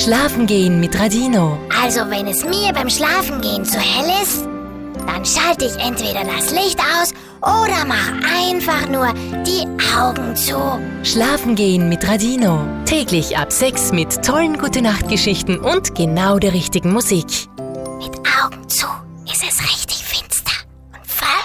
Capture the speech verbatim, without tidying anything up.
Schlafen gehen mit Radino. Also wenn es mir beim Schlafengehen zu hell ist, dann schalte ich entweder das Licht aus oder mach einfach nur die Augen zu. Schlafen gehen mit Radino. Täglich ab sechs mit tollen Gute-Nacht-Geschichten und genau der richtigen Musik. Mit Augen zu ist es richtig.